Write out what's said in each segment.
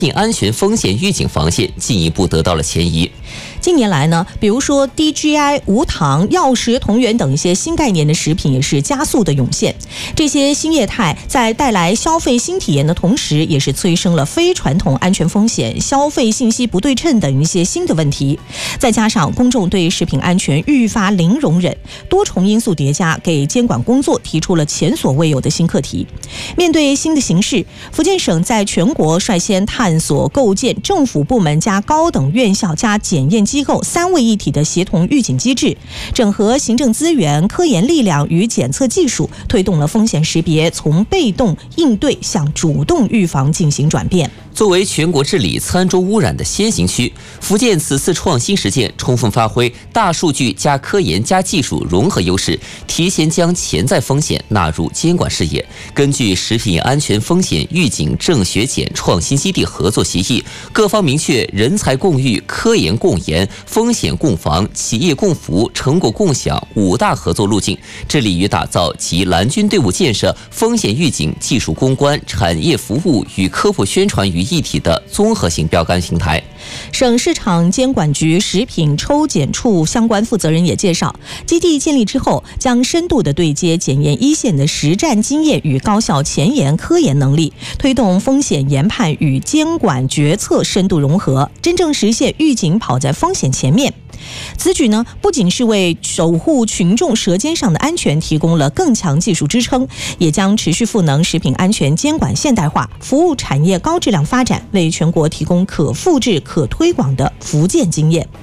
品安全风险预警防线进一步得到了前移。 近年来呢，比如说 DGI、无糖、药食同源等一些新概念的食品也是加速的涌现。这些新业态在带来消费新体验的同时，也是催生了非传统安全风险、消费信息不对称等一些新的问题。再加上公众对食品安全愈发零容忍，多重因素叠加，给监管工作提出了前所未有的新课题。面对新的形势，福建省在全国率先探索构建政府部门加高等院校加检验机构三位一体的协同预警机制，整合行政资源、科研力量与检测技术，推动了风险识别从被动应对向主动预防进行转变。 作为全国治理餐桌污染的先行区，福建此次创新实践充分发挥大数据加科研加技术融合优势，提前将潜在风险纳入监管视野。根据食品安全风险预警政学检创新基地合作协议，各方明确人才共育、科研共研、风险共防、企业共扶、成果共享五大合作路径，致力于打造集蓝军队伍建设、风险预警、技术攻关、产业服务与科普宣传于一体的综合性标杆平台。 省市场监管局食品抽检处相关负责人也介绍，基地建立之后，将深度的对接检验一线的实战经验与高校前沿科研能力，推动风险研判与监管决策深度融合，真正实现预警跑在风险前面。此举呢，不仅是为守护群众舌尖上的安全提供了更强技术支撑，也将持续赋能食品安全监管现代化，服务产业高质量发展，为全国提供可复制、可推广的福建经验。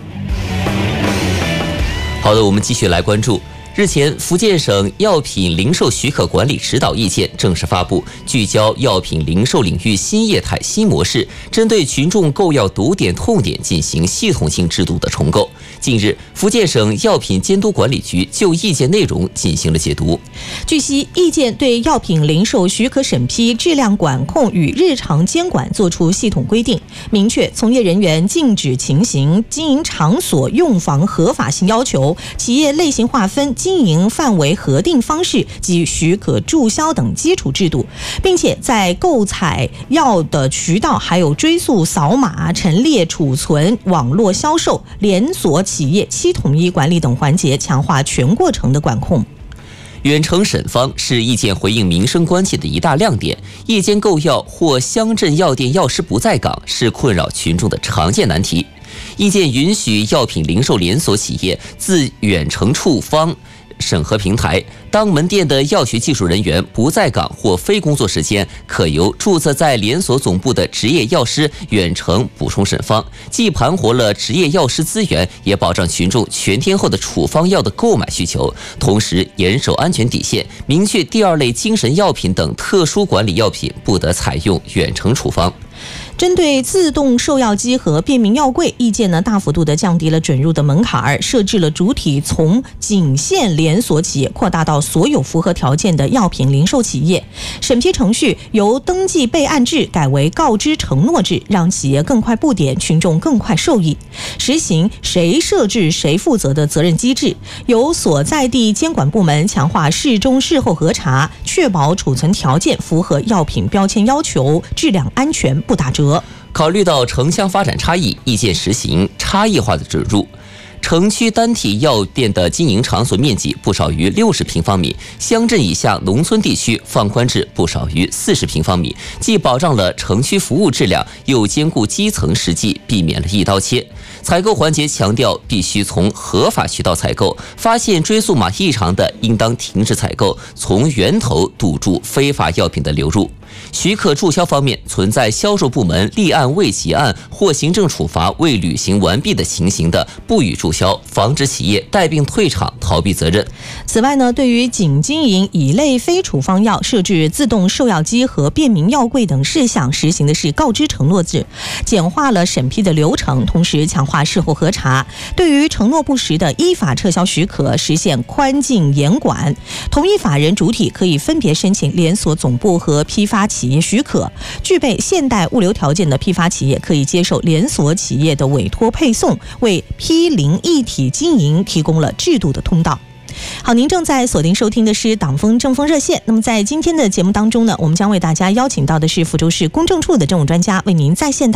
好的，我们继续来关注。日前，福建省药品零售许可管理指导意见正式发布，聚焦药品零售领域新业态新模式，针对群众购药堵点痛点进行系统性制度的重构。近日，福建省药品监督管理局就意见内容进行了解读。 据悉，意见对药品零售许可审批、质量管控与日常监管作出系统规定，明确从业人员禁止情形、经营场所用房合法性要求、企业类型划分、经营范围核定方式及许可注销等基础制度，并且在购采药的渠道还有追溯扫码、陈列储存、网络销售、连锁企业七统一管理等环节，强化全过程的管控。 远程审方是意见回应民生关切的一大亮点。夜间购药或乡镇药店药师不在岗是困扰群众的常见难题。意见允许药品零售连锁企业自远程处方审核平台，当门店的药学技术人员不在岗或非工作时间，可由注册在连锁总部的执业药师远程补充审方，既盘活了执业药师资源，也保障群众全天候的处方药的购买需求，同时严守安全底线，明确第二类精神药品等特殊管理药品不得采用远程处方。 针对自动售药机和便民药柜，意见呢大幅度的降低了准入的门槛，设置了主体从仅限连锁企业扩大到所有符合条件的药品零售企业。审批程序由登记备案制改为告知承诺制，让企业更快布点，群众更快受益。实行谁设置谁负责的责任机制，由所在地监管部门强化事中事后核查，确保储存条件符合药品标签要求，质量安全不打折。 考虑到城乡发展差异，意见实行差异化的准入。城区单体药店的经营场所面积不少于60平方米，乡镇以下农村地区放宽至不少于40平方米，既保障了城区服务质量，又兼顾基层实际，避免了一刀切。采购环节强调必须从合法渠道采购，发现追溯码异常的，应当停止采购，从源头堵住非法药品的流入。许可注销方面，存在销售部门立案未结案或行政处罚未履行完毕的情形的，不予注销，防止企业带病退场逃避责任。 此外呢，对于仅经营乙类非处方药，设置自动售药机和便民药柜等事项，实行的是告知承诺制，简化了审批的流程，同时强化事后核查。对于承诺不实的，依法撤销许可，实现宽进严管。同一法人主体可以分别申请连锁总部和批发企业许可，具备现代物流条件的批发企业可以接受连锁企业的委托配送，为批零一体经营提供了制度的通道。好，您正在锁定收听的是党风政风热线。那么在今天的节目当中呢，我们将为大家邀请到的是福州市公证处的政务专家，为您在线